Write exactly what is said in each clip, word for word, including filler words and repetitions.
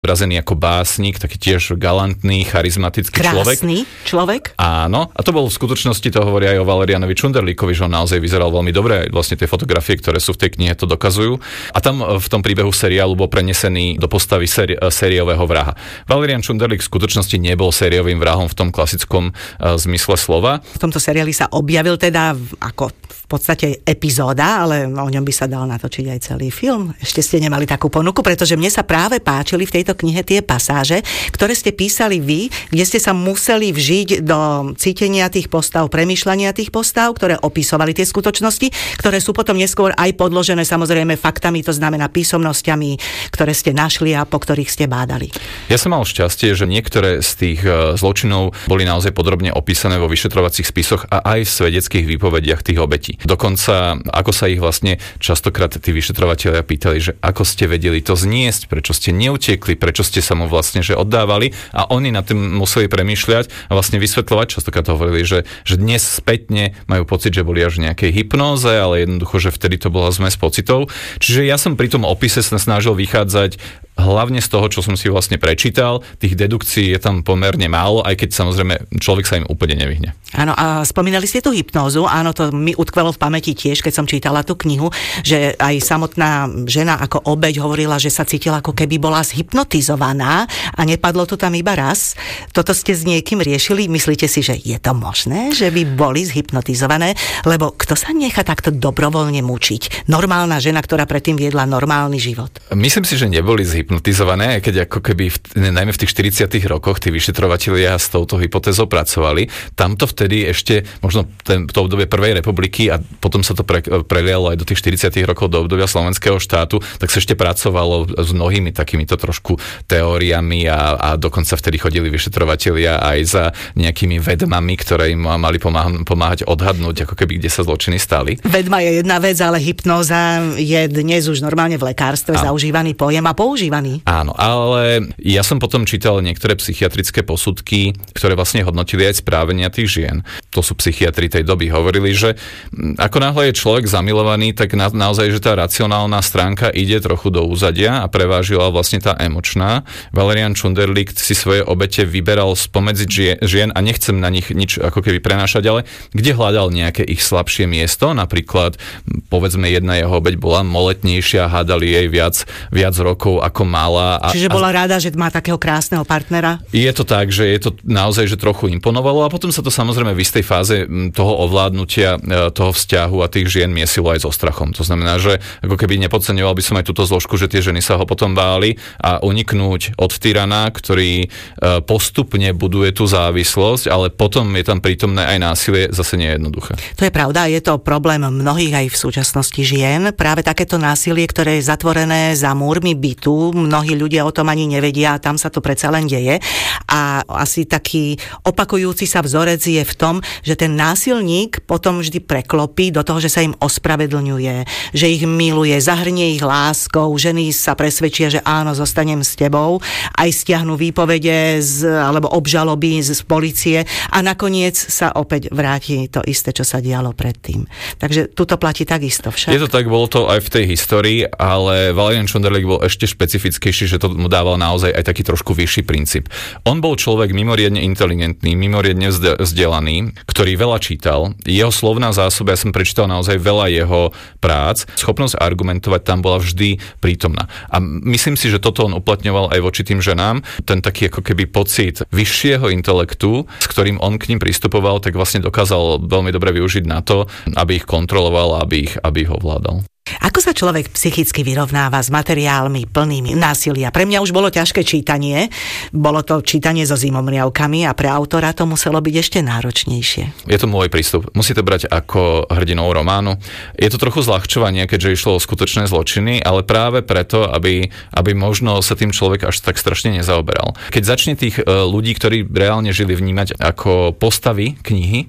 zobrazený ako básnik, taký tiež galantný, charizmatický človek. Krásny človek? Áno, a to bol v skutočnosti, to hovorí aj o Valerianovi Čunderlíkovi, že on naozaj vyzeral veľmi dobre, vlastne tie fotografie, ktoré sú v tej knihe, to dokazujú. A tam v tom príbehu seriálu bol prenesený do postavy séri- sériového vraha. Valerian Čunderlík v skutočnosti nebol sériovým vrahom v tom klasickom uh, zmysle slova. V tomto seriáli sa objavil teda ako v podstate epizóda, ale o ňom by sa dal natočiť aj celý film. Ešte ste nemali takú ponuku, pretože mne sa práve páčili v tejto knihe tie pasáže, ktoré ste písali vy, kde ste sa museli vžiť do cítenia tých postav, premýšľania tých postav, ktoré opisovali tie skutočnosti, ktoré sú potom neskôr aj podložené samozrejme faktami, to znamená písomnosťami, ktoré ste našli a po ktorých ste bádali. Ja som mal šťastie, že niektoré z tých zločinov boli naozaj podrobne opísané vo vyšetrovacích spisoch a aj v svedeckých výpovediach tých obetí. Dokonca, ako sa ich vlastne častokrát tí vyšetrovatelia pýtali, že ako ste vedeli to zniesť, prečo ste neutiekli, prečo ste sa mu vlastne že oddávali, a oni nad tým museli premýšľať a vlastne vysvetľovať. Častokrát to hovorili, že, že dnes spätne majú pocit, že boli až v nejakej hypnóze, ale jednoducho, že vtedy to bola zmes pocitov. Čiže ja som pri tom opise sa snažil vychádzať hlavne z toho, čo som si vlastne prečítal. Tých dedukcií je tam pomerne málo, aj keď samozrejme človek sa im úplne nevyhne. Áno, a spomínali ste tú hypnózu, áno, to mi utkvelo v pamäti tiež, keď som čítala tú knihu, že aj samotná žena ako obeť hovorila, že sa cítila, ako keby bola zhypnotizovaná, a nepadlo to tam iba raz. Toto ste s niekým riešili? Myslíte si, že je to možné, že by boli zhypnotizované? Lebo kto sa nechá takto dobrovoľne mučiť? Normálna žena, ktorá predtým viedla normálny život. Myslím si, že neboli zhypnotizované, keď ako keby v, najmä v tých štyridsiatych rokoch tí vyšetrovatelia s touto hypotézou pracovali. Tamto vtedy ešte možno ten, to obdobie Prvej republiky a potom sa to pre, prelialo aj do tých štyridsiatych rokov do obdobia slovenského štátu, tak sa ešte pracovalo s mnohými takýmito trošku teóriami a, a dokonca vtedy chodili vyšetrovatelia aj za nejakými vedmami, ktoré im mali pomáha, pomáhať odhadnúť, ako keby kde sa zločiny stali. Vedma je jedna vec, ale hypnóza je dnes už normálne v lekárstve a zaužívaný pojem a používaný. Áno, ale ja som potom čítal niektoré psychiatrické posudky, ktoré vlastne hodnotili aj správania tých žien. To sú psychiatri tej doby, hovorili, že ako náhle je človek zamilovaný, tak na, naozaj, že tá racionálna stránka ide trochu do úzadia a prevážila vlastne tá emočná. Valerian Čunderlík si svoje obete vyberal spomedzi žien a nechcem na nich nič ako keby prenášať, ale kde hľadal nejaké ich slabšie miesto, napríklad povedzme jedna jeho obeť bola moletnejšia, hádali jej viac, viac rokov ako mala. A, Čiže bola a... rada, že má takého krásneho partnera? Je to tak, že je to naozaj, že trochu imponovalo a potom sa to samozrejme v istej fáze toho ovládnutia toho vzťahu a tých žien miesilo aj so strachom. To znamená, že ako keby nepodceňoval by som aj túto zložku, že tie ženy sa ho potom báli a uniknúť od tyrana, ktorý postupne buduje tú závislosť, ale potom je tam prítomné aj násilie, zase nie je jednoduché. To je pravda, je to problém mnohých aj v súčasnosti žien. Práve takéto násilie, ktoré je zatvorené za múrmi bytu, mnohí ľudia o tom ani nevedia a tam sa to predsa len deje. A asi taký opakujúci sa vzorec je v tom, že ten násilník potom vždy preklopí do toho, že sa im ospravedlňuje, že ich miluje, zahrnie ich láskou, ženy sa presvedčia, že áno, zostanem s tebou, aj stiahnu výpovede z, alebo obžaloby z, z polície a nakoniec sa opäť vráti to isté, čo sa dialo predtým. Takže tuto platí takisto však. Je to tak, bolo to aj v tej histórii, ale Valerian Čunderlík bol ešte špecifickejší, že to mu dával naozaj aj taký trošku vyšší princíp. On bol človek mimoriadne inteligentný, mimoriadne vzdelaný, ktorý veľa čítal. Jeho slovná zásoba, ja som prečítal naozaj veľa jeho prác, schopnosť argumentovať tam bola vždy prítomná. A myslím si, že toto on uplatňoval aj voči tým ženám. Ten taký ako keby pocit vyššieho intelektu, s ktorým on k ním pristupoval, tak vlastne dokázal veľmi dobre využiť na to, aby ich kontroloval, aby ich, aby ich ovládal. Ako sa človek psychicky vyrovnáva s materiálmi plnými násilia? Pre mňa už bolo ťažké čítanie. Bolo to čítanie so zimomriavkami a pre autora to muselo byť ešte náročnejšie. Je to môj prístup. Musí to brať ako hrdinov románu. Je to trochu zľahčovanie, keďže išlo o skutočné zločiny, ale práve preto, aby, aby možno sa tým človek až tak strašne nezaoberal. Keď začne tých ľudí, ktorí reálne žili, vnímať ako postavy knihy,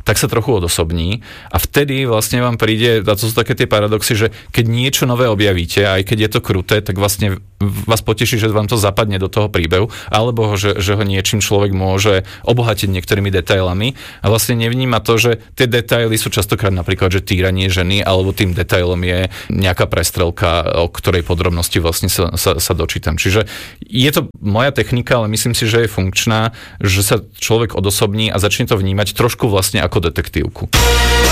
tak sa trochu odosobní a vtedy vlastne vám príde, a to sú také tie paradoxy, že keď niečo nové objavíte, aj keď je to kruté, tak vlastne vás poteší, že vám to zapadne do toho príbehu, alebo že, že ho niečím človek môže obohatiť niektorými detailami a vlastne nevníma to, že tie detaily sú častokrát napríklad, že týranie ženy, alebo tým detailom je nejaká prestrelka, o ktorej podrobnosti vlastne sa, sa, sa dočítam. Čiže je to moja technika, ale myslím si, že je funkčná, že sa človek odosobní a začne to vnímať trošku vlastne ako detektívku.